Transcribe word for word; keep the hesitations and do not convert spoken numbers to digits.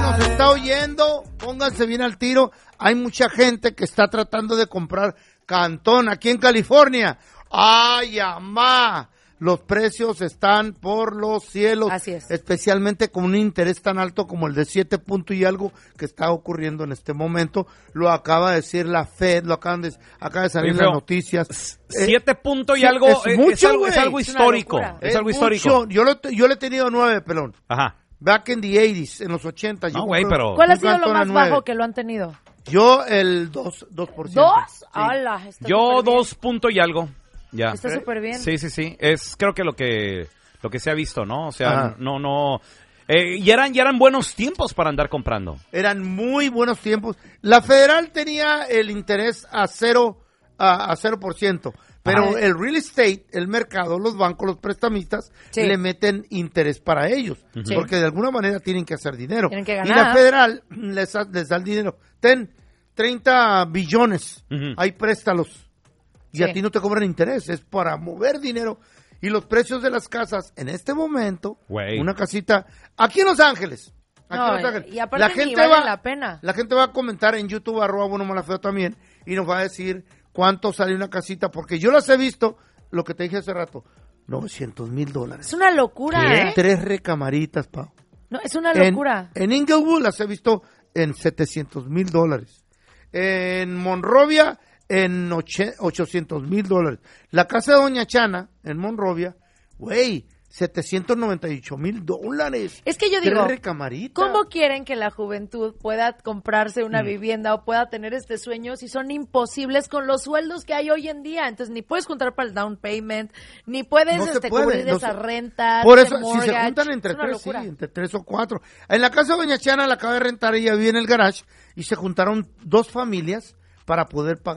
nos está oyendo, pónganse bien al tiro. Hay mucha gente que está tratando de comprar Cantón aquí en California. ¡Ay, amá! Los precios están por los cielos. Así es. Especialmente con un interés tan alto como el de siete puntos y algo que está ocurriendo en este momento. Lo acaba de decir la Fed, lo acaban de, acaba de salir en las noticias. Siete eh, puntos y algo es, es, mucho, es, algo, es algo Es histórico. una Es, Es algo mucho. histórico. Yo, lo, yo le he tenido nueve, pelón. Ajá. Back in the ochenta, en los ochenta. No, güey, pero... ¿Cuál ha un sido lo Cantón a más nueve. bajo que lo han tenido? Yo el dos, dos por ciento. ¿Dos? Sí. ¡Hala! está Yo súper bien. dos puntos y algo. Ya. Está súper bien. Sí, sí, sí. Es creo que lo que lo que se ha visto, ¿no? O sea, Ajá. no, no... Eh, y eran, y eran buenos tiempos para andar comprando. Eran muy buenos tiempos. La Federal tenía el interés a cero, a, a cero por ciento. Pero Ajá. el real estate, el mercado, los bancos, los prestamistas, Sí. le meten interés para ellos. Sí. Porque de alguna manera tienen que hacer dinero. Tienen que Y ganar. la Federal les, da- les da el dinero. Ten treinta billones. Ujú. Hay préstalos. Y Sí. a ti no te cobran interés. Es para mover dinero. Y los precios de las casas en este momento, Güey. una casita, aquí en Los Ángeles. Aquí No, en Los Ángeles. y aparte ni vale la pena. La gente va a comentar en YouTube, arroba bueno mala feo también, y nos va a decir cuánto sale una casita, porque yo las he visto, lo que te dije hace rato, novecientos mil dólares. Es una locura. ¿Qué? ¿eh? Tres recamaritas, Pau. No, es una En, locura. en Inglewood las he visto en setecientos mil dólares. En Monrovia, en oche- ochocientos mil dólares. La casa de Doña Chana, en Monrovia, güey, setecientos noventa y ocho mil dólares. Es que yo Tres digo, recamaritas. ¿cómo quieren que la juventud pueda comprarse una Mm. vivienda o pueda tener este sueño si son imposibles con los sueldos que hay hoy en día? Entonces ni puedes juntar para el down payment, ni puedes No se este, puede, cubrir no esa se- renta. Por ese eso, si se mortgage, juntan entre es una tres, sí, locura. entre tres o cuatro. En la casa de Doña Chana la acaba de rentar, ella vive en el garage, y se juntaron dos familias para poder pagar